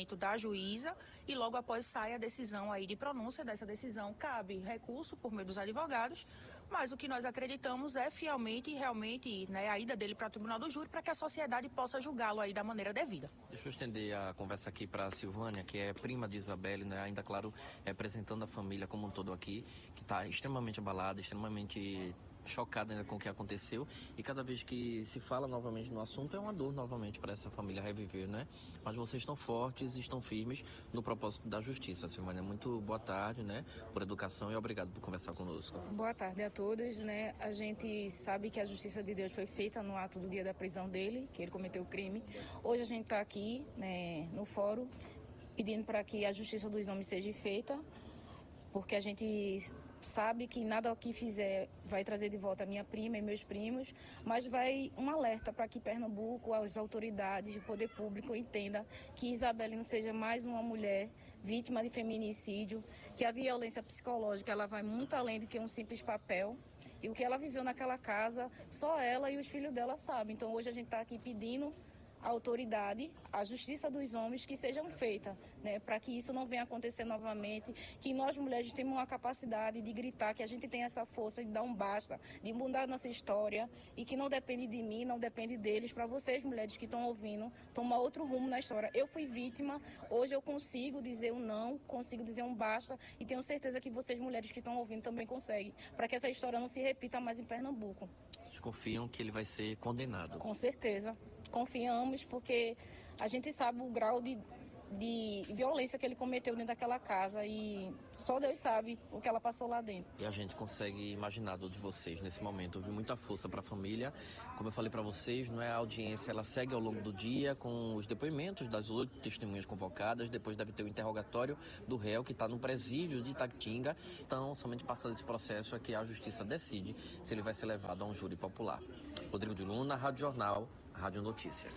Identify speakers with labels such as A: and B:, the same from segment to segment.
A: julgamento da juíza e logo após sai a decisão aí de pronúncia dessa decisão, cabe recurso por meio dos advogados, mas o que nós acreditamos é fielmente e realmente, né, a ida dele para o Tribunal do Júri para que a sociedade possa julgá-lo aí da maneira devida.
B: Deixa eu estender a conversa aqui para a Silvânia, que é prima de Isabelle, né, ainda claro, representando a família como um todo aqui, que está extremamente abalada, extremamente chocada ainda com o que aconteceu, e cada vez que se fala novamente no assunto é uma dor novamente para essa família reviver, né? Mas vocês estão fortes e estão firmes no propósito da justiça. Silvânia, muito boa tarde, né? Por educação e obrigado por conversar conosco.
C: Boa tarde a todos, né? A gente sabe que a justiça de Deus foi feita no ato do dia da prisão dele, que ele cometeu o crime. Hoje a gente está aqui, né, no fórum pedindo para que a justiça dos homens seja feita, porque a gente sabe que nada que fizer vai trazer de volta a minha prima e meus primos, mas vai um alerta para que Pernambuco, as autoridades, o poder público entenda que Isabelle não seja mais uma mulher vítima de feminicídio, que a violência psicológica ela vai muito além do que um simples papel. E o que ela viveu naquela casa, só ela e os filhos dela sabem. Então hoje a gente está aqui pedindo a autoridade, a justiça dos homens que sejam feitas, né, para que isso não venha acontecer novamente, que nós mulheres temos uma capacidade de gritar, que a gente tem essa força de dar um basta, de mudar a nossa história e que não depende de mim, não depende deles, para vocês mulheres que estão ouvindo, tomar outro rumo na história. Eu fui vítima, hoje eu consigo dizer um não, consigo dizer um basta e tenho certeza que vocês mulheres que estão ouvindo também conseguem, para que essa história não se repita mais em Pernambuco.
B: Vocês confiam que ele vai ser condenado?
C: Com certeza. Confiamos porque a gente sabe o grau de violência que ele cometeu dentro daquela casa e só Deus sabe o que ela passou lá dentro.
B: E a gente consegue imaginar a dor de vocês nesse momento. Houve muita força para a família. Como eu falei para vocês, não é, a audiência ela segue ao longo do dia com os depoimentos das 8 testemunhas convocadas. Depois deve ter o interrogatório do réu que está no presídio de Itaquitinga. Então, somente passando esse processo é que a justiça decide se ele vai ser levado a um júri popular. Rodrigo de Luna, Rádio Jornal, Rádio Notícia.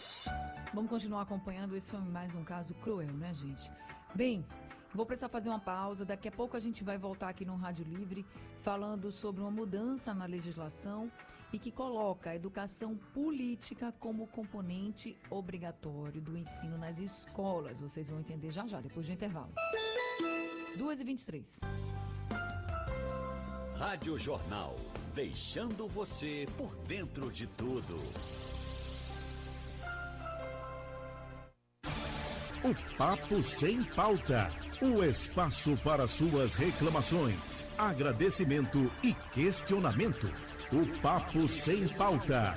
D: Vamos continuar acompanhando. Esse foi mais um caso cruel, né, gente? Bem, vou precisar fazer uma pausa. Daqui a pouco a gente vai voltar aqui no Rádio Livre falando sobre uma mudança na legislação e que coloca a educação política como componente obrigatório do ensino nas escolas. Vocês vão entender já já, depois do intervalo. 2h23.
E: Rádio Jornal, deixando você por dentro de tudo.
F: O Papo Sem Pauta, o espaço para suas reclamações, agradecimento e questionamento. O Papo Sem Pauta.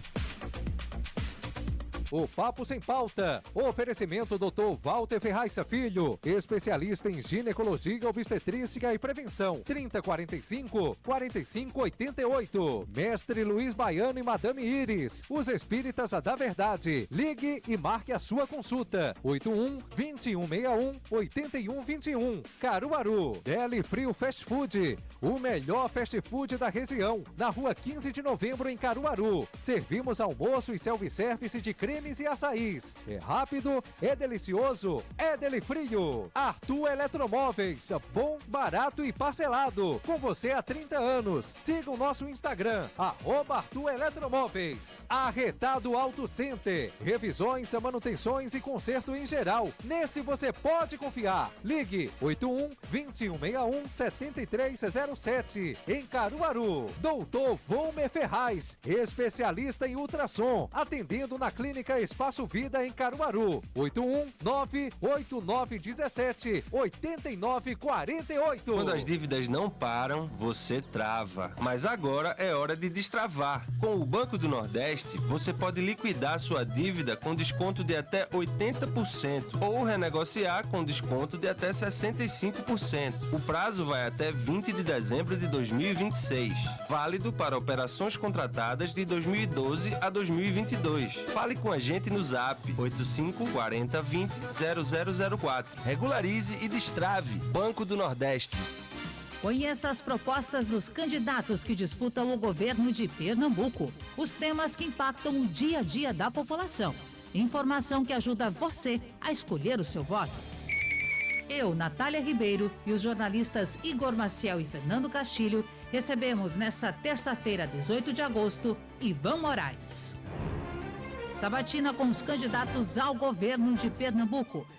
G: O Papo Sem Pauta. Oferecimento Dr. Walter Ferraz Filho, especialista em ginecologia, obstetrícia e prevenção. 3045-4588. Mestre Luiz Baiano e Madame Iris, os espíritas da verdade. Ligue e marque a sua consulta. 81-2161-8121. Caruaru. Deli Frio Fast Food, o melhor fast food da região. Na rua 15 de novembro em Caruaru. Servimos almoço e self-service de cremes e açaís. É rápido, é delicioso, é Deli Frio. Arthur Eletromóveis, bom, barato e parcelado. Com você há 30 anos. Siga o nosso Instagram, @Arthur Eletromóveis. Arretado Auto Center, revisões, manutenções e conserto em geral. Nesse você pode confiar. Ligue 81-2161-7307 em Caruaru. Doutor Volmer Ferraz, especialista em ultrassom, atendendo na Clínica Espaço Vida em Caruaru. 81-98917-8948.
H: Quando as dívidas não param, você trava. Mas agora é hora de destravar. Com o Banco do Nordeste, você pode liquidar sua dívida com desconto de até 80% ou renegociar com desconto de até 65%. O prazo vai até 20 de dezembro de 2026. Válido para operações contratadas de 2012 a 2022. Fale com a gente no Zap 85-40-20-0004. Regularize e destrave. Banco do Nordeste.
I: Conheça as propostas dos candidatos que disputam o governo de Pernambuco. Os temas que impactam o dia a dia da população. Informação que ajuda você a escolher o seu voto. Eu, Natália Ribeiro e os jornalistas Igor Maciel e Fernando Castilho recebemos nesta terça-feira, 18 de agosto, Ivan Moraes. Sabatina com os candidatos ao governo de Pernambuco.